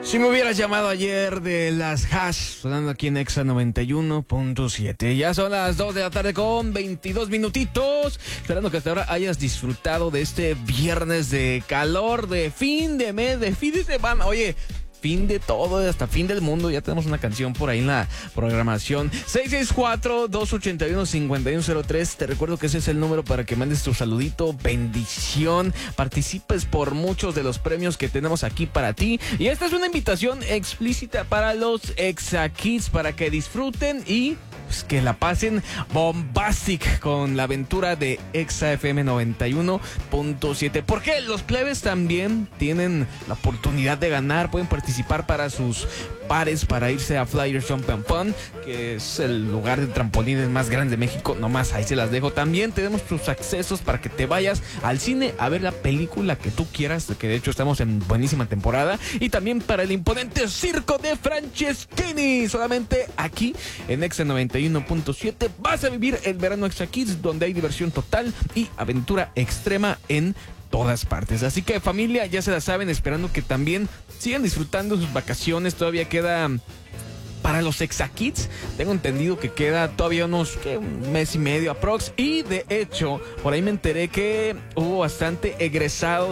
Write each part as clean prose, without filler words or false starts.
Si me hubieras llamado ayer de las Hash, sonando aquí en Exa 91.7. Ya son las 2 de la tarde con 22 minutitos. Esperando que hasta ahora hayas disfrutado de este viernes de calor, de fin de mes, de fin de semana. Oye, fin de todo, hasta fin del mundo. Ya tenemos una canción por ahí en la programación. 664-281-5103. Te recuerdo que ese es el número para que mandes tu saludito, bendición, participes por muchos de los premios que tenemos aquí para ti. Y esta es una invitación explícita para los Exa Kids, para que disfruten y pues que la pasen bombastic con la aventura de Exa FM 91.7. Porque los plebes también tienen la oportunidad de ganar, pueden participar para sus pares, para irse a Flyers Jump and Fun, que es el lugar de trampolines más grande de México. Nomás ahí se las dejo. También tenemos tus accesos para que te vayas al cine a ver la película que tú quieras, que de hecho estamos en buenísima temporada. Y también para el imponente circo de Franceschini, solamente aquí en Exa 91.7 vas a vivir el verano Exa Kids, donde hay diversión total y aventura extrema en todas partes. Así que, familia, ya se la saben, esperando que también sigan disfrutando sus vacaciones. Todavía queda para los Exa Kids, tengo entendido que queda todavía un mes y medio aprox. Y de hecho, por ahí me enteré que hubo bastante egresado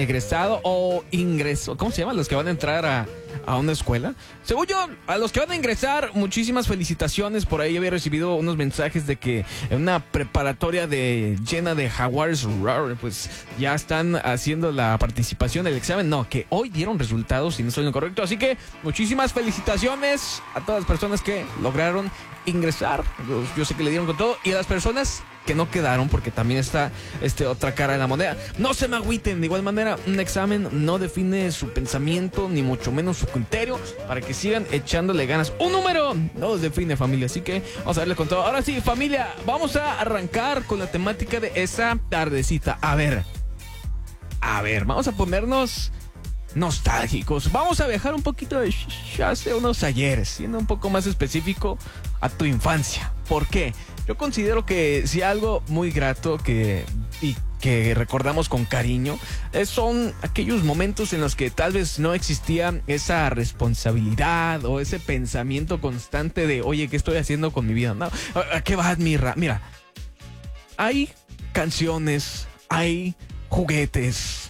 o ingreso. ¿Cómo se llama? Los que van a entrar a una escuela. Según yo, a los que van a ingresar, muchísimas felicitaciones. Por ahí había recibido unos mensajes de que en una preparatoria llena de jaguares, pues ya están haciendo la participación del examen. No, que hoy dieron resultados, si no estoy en lo correcto. Así que muchísimas felicitaciones a todas las personas que lograron ingresar. Yo sé que le dieron con todo. Y a las personas que no quedaron, porque también está otra cara de la moneda. No se me agüiten. De igual manera, un examen no define su pensamiento, ni mucho menos su criterio, para que sigan echándole ganas. Un número no los define, familia. Así que vamos a darle con todo. Ahora sí, familia, vamos a arrancar con la temática de esa tardecita. A ver, vamos a ponernos nostálgicos. Vamos a viajar un poquito hace unos ayeres, siendo un poco más específico, a tu infancia. ¿Por qué? Yo considero que si algo muy grato que recordamos con cariño son aquellos momentos en los que tal vez no existía esa responsabilidad o ese pensamiento constante de, oye, ¿qué estoy haciendo con mi vida? No, ¿a qué vas, Mirra? Mira, hay canciones, hay juguetes,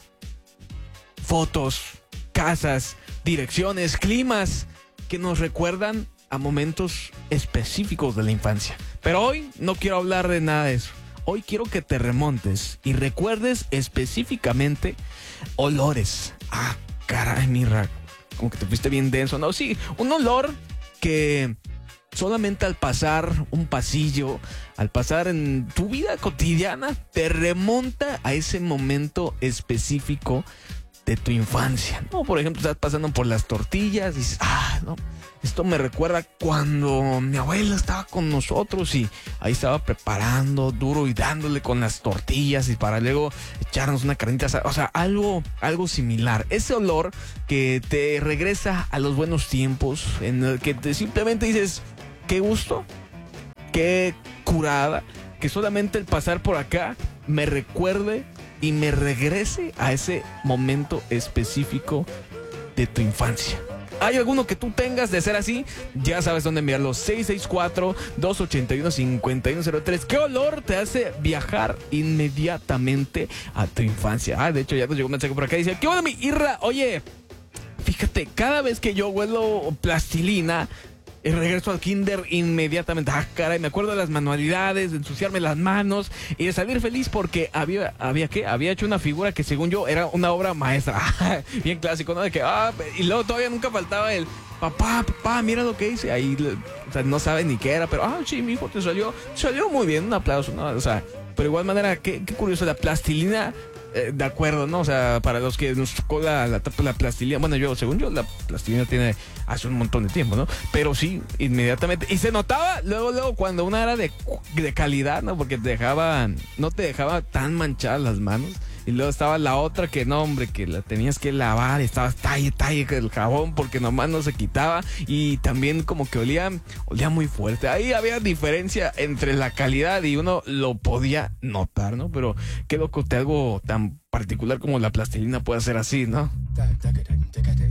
fotos, casas, direcciones, climas que nos recuerdan a momentos específicos de la infancia. Pero hoy no quiero hablar de nada de eso. Hoy quiero que te remontes y recuerdes específicamente olores. Ah, caray, Mirra, como que te fuiste bien denso. No, sí, un olor que solamente al pasar un pasillo, al pasar en tu vida cotidiana, te remonta a ese momento específico de tu infancia. No, por ejemplo, estás pasando por las tortillas y dices, no, esto me recuerda cuando mi abuela estaba con nosotros y ahí estaba preparando duro y dándole con las tortillas y para luego echarnos una carnita asada. O sea, algo similar. Ese olor que te regresa a los buenos tiempos, en el que te simplemente dices, qué gusto, qué curada, que solamente el pasar por acá me recuerde y me regrese a ese momento específico de tu infancia. ¿Hay alguno que tú tengas? De ser así, ya sabes dónde enviarlo. 664-281-5103. ¿Qué olor te hace viajar inmediatamente a tu infancia? De hecho, ya nos llegó un mensaje por acá. Dice, ¿qué onda, mi Irra? Oye, fíjate, cada vez que yo huelo plastilina, regreso al kinder inmediatamente. Caray, me acuerdo de las manualidades, de ensuciarme las manos y de salir feliz porque había hecho una figura que según yo era una obra maestra. Bien clásico, ¿no? De que, y luego todavía nunca faltaba el papá, mira lo que hice. Ahí, o sea, no sabe ni qué era, pero, sí, mi hijo, te salió muy bien, un aplauso, ¿no? O sea, pero de igual manera, qué curioso, la plastilina. De acuerdo, ¿no? O sea, para los que nos tocó la plastilina, bueno, según yo, la plastilina tiene hace un montón de tiempo, ¿no? Pero sí, inmediatamente. Y se notaba luego cuando una era de calidad, ¿no? Porque no te dejaba tan manchadas las manos. Y luego estaba la otra que no, hombre, que la tenías que lavar y estabas talle el jabón porque nomás no se quitaba. Y también como que olía muy fuerte. Ahí había diferencia entre la calidad y uno lo podía notar, ¿no? Pero qué loco, algo tan particular como la plastilina puede ser así, ¿no?